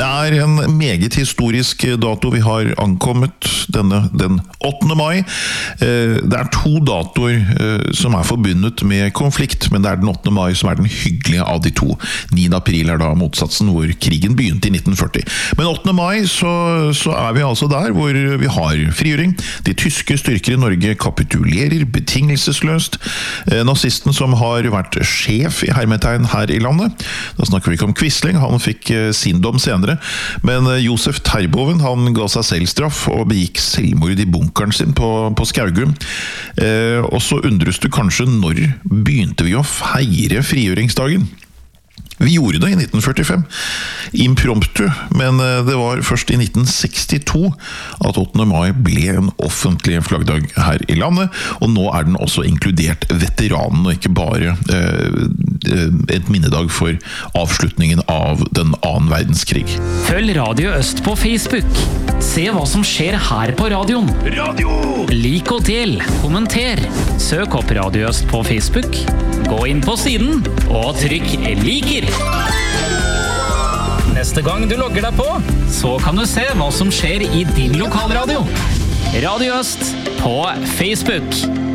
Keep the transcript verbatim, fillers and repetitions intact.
Det er en meget historisk dato vi har ankommet, denne, den åttende mai. Det er to datoer som er forbundet med konflikt, men det er den åttende mai som er den hyggelige av de to. niende april er da motsatsen, hvor krigen begynte i nitten førti. Men åttende mai så, så er vi altså der hvor vi har frigjøring. De tyske styrker i Norge kapitulerer betingelsesløst. Nazisten som har vært sjef i hermetegn her i landet, da snakker vi ikke om Quisling, han fikk sin dom senere, men Josef Terboven, han ga seg selv straff og begikk selvmord i bunkeren sin på, på Skaugum. Eh, og så undres du kanskje, når begynte vi å feire frigjøringsdagen? Vi gjorde det i nitten førtifem, impromptu, men det var først i nitten sekstito at åttende mai ble en offentlig flaggdag her i landet, og nå er den også inkludert veteranen, og ikke bare eh, et minnedag for avslutningen av den annen verdenskrig. Følg Radio Øst på Facebook. Se hva som skjer her på radioen. Radio! Lik og del, kommenter. Søk opp Radio Øst på Facebook. Gå inn på siden, og trykk liker. Neste gang du logger deg på, så kan du se hva som skjer i din lokalradio. Radio Øst på Facebook.